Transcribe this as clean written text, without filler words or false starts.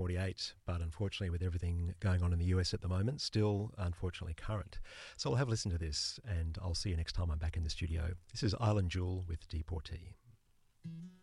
48, but unfortunately with everything going on in the US at the moment, still unfortunately current. So I'll have a listen to this and I'll see you next time I'm back in the studio. This is Island Jewel with Deportee.